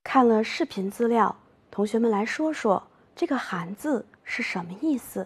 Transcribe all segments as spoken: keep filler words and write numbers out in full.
看了视频资料，同学们来说说这个韩字是什么意思？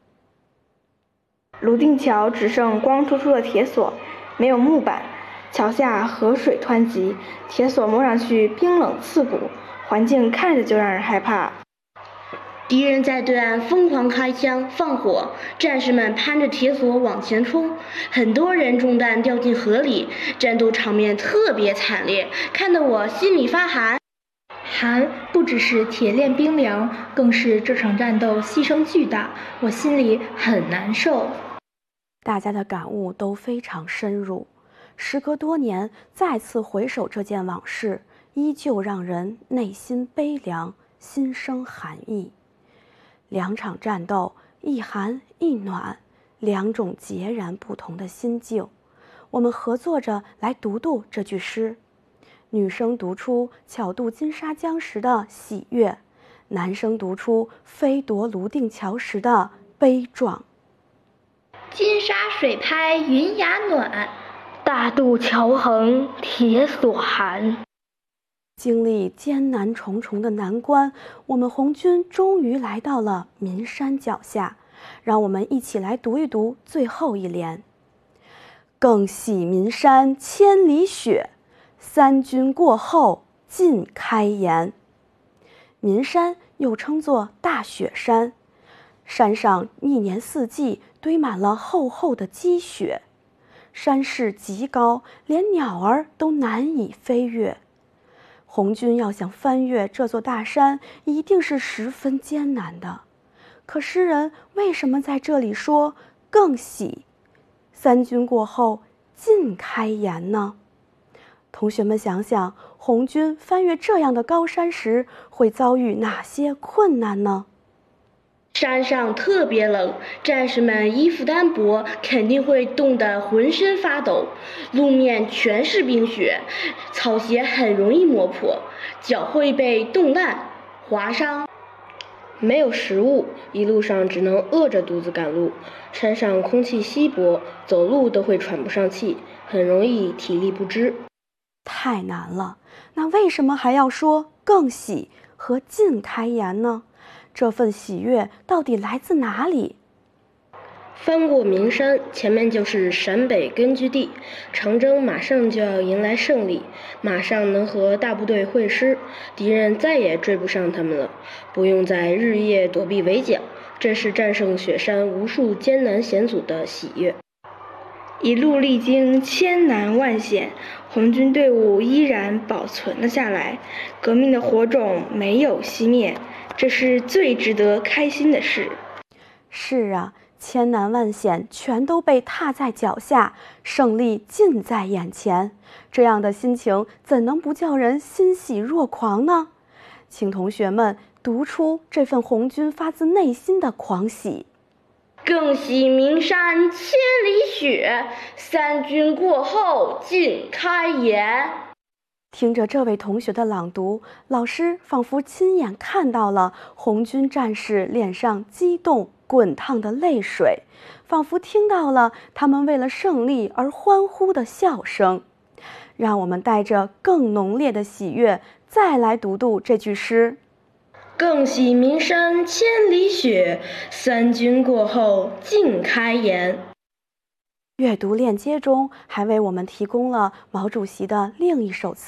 泸定桥只剩光秃秃的铁索，没有木板，桥下河水湍急，铁索摸上去冰冷刺骨，环境看着就让人害怕。 敌人在对岸疯狂开枪放火，战士们攀着铁索往前冲，很多人中弹掉进河里，战斗场面特别惨烈，看得我心里发寒。 寒不只是铁链冰凉，更是这场战斗牺牲巨大，我心里很难受。 大家的感悟都非常深入，时隔多年再次回首这件往事，依旧让人内心悲凉，心生寒意。两场战斗，一寒一暖，两种截然不同的心境。我们合作着来读读这句诗。女生读出巧渡金沙江时的喜悦，男生读出飞夺泸定桥时的悲壮。 金沙水拍云崖暖， 大渡桥横铁索寒。 经历艰难重重的难关，我们红军终于来到了岷山脚下。让我们一起来读一读最后一联：更喜岷山千里雪，三军过后尽开颜。岷山又称作大雪山，山上一年四季堆满了厚厚的积雪，山势极高，连鸟儿都难以飞越。红军要想翻越这座大山，一定是十分艰难的。可诗人为什么在这里说更喜三军过后尽开颜呢？同学们想想，红军翻越这样的高山时会遭遇哪些困难呢？ 山上特别冷，战士们衣服单薄，肯定会冻得浑身发抖。路面全是冰雪，草鞋很容易磨破，脚会被冻烂、划伤。 没有食物，一路上只能饿着肚子赶路。山上空气稀薄，走路都会喘不上气，很容易体力不支。 太难了，那为什么还要说更喜和尽开颜呢？这份喜悦到底来自哪里？ 翻过岷山，前面就是陕北根据地，长征马上就要迎来胜利，马上能和大部队会师，敌人再也追不上他们了，不用再日夜躲避围剿，这是战胜雪山无数艰难险阻的喜悦。 一路历经千难万险，红军队伍依然保存了下来，革命的火种没有熄灭，这是最值得开心的事。 是啊，千难万险全都被踏在脚下，胜利近在眼前，这样的心情怎能不叫人欣喜若狂呢？请同学们读出这份红军发自内心的狂喜。 更喜岷山千里雪，三军过后尽开颜。 听着这位同学的朗读，老师仿佛亲眼看到了红军战士脸上激动滚烫的泪水，仿佛听到了他们为了胜利而欢呼的笑声。让我们带着更浓烈的喜悦再来读读这句诗： 更喜岷山千里雪，三军过后尽开颜。 阅读链接中还为我们提供了毛主席的另一首词。